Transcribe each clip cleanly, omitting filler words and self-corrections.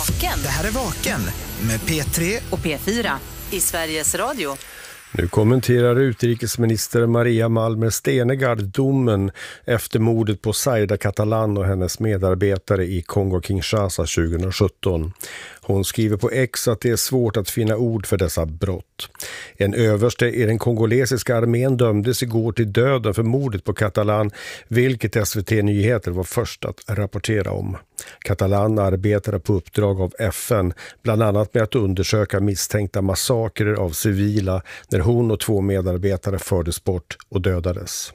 Vaken. Det här är Vaken med P3 och P4 i Sveriges Radio. Nu kommenterar utrikesminister Maria Malmer Stenergard domen efter mordet på Zaida Catalán och hennes medarbetare i Kongo-Kinshasa 2017. Hon skriver på X att det är svårt att finna ord för dessa brott. En överste i den kongolesiska armén dömdes igår till döden för mordet på Catalán, vilket SVT Nyheter var först att rapportera om. Catalán arbetade på uppdrag av FN, bland annat med att undersöka misstänkta massakrer av civila när hon och 2 medarbetare fördes bort och dödades.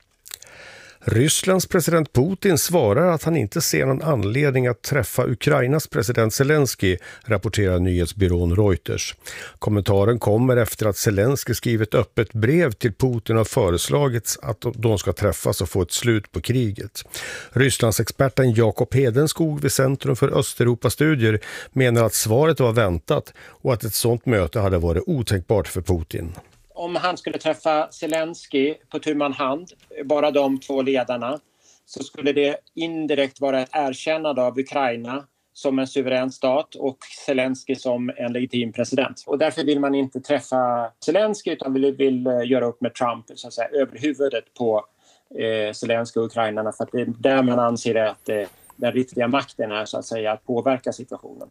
Rysslands president Putin svarar att han inte ser någon anledning att träffa Ukrainas president Zelensky, rapporterar nyhetsbyrån Reuters. Kommentaren kommer efter att Zelensky skrivit öppet brev till Putin och föreslagits att de ska träffas och få ett slut på kriget. Rysslandsexperten Jakob Hedenskog vid Centrum för Östeuropastudier menar att svaret var väntat och att ett sådant möte hade varit otänkbart för Putin. Om han skulle träffa Zelensky på tu man hand, bara de 2 ledarna, så skulle det indirekt vara ett erkännande av Ukraina som en suverän stat och Zelensky som en legitim president. Och därför vill man inte träffa Zelensky utan vill göra upp med Trump så att säga, över huvudet på Zelensky och ukrainarna, för att det är där man anser att den riktiga makten är så att säga att påverka situationen.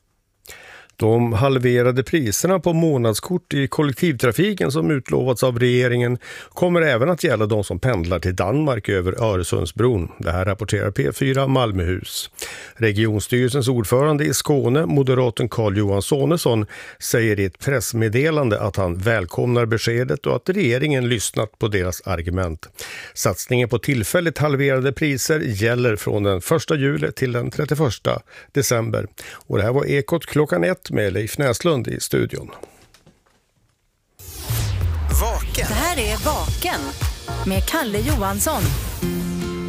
De halverade priserna på månadskort i kollektivtrafiken som utlovats av regeringen kommer även att gälla de som pendlar till Danmark över Öresundsbron. Det här rapporterar P4 Malmöhus. Regionstyrelsens ordförande i Skåne, moderaten Carl-Johan Sonesson, säger i ett pressmeddelande att han välkomnar beskedet och att regeringen lyssnat på deras argument. Satsningen på tillfälligt halverade priser gäller från den 1 juli till den 31 december. Och det här var Ekot klockan 1 med Leif Näslund i studion. Vaken. Det här är Vaken med Kalle Johansson.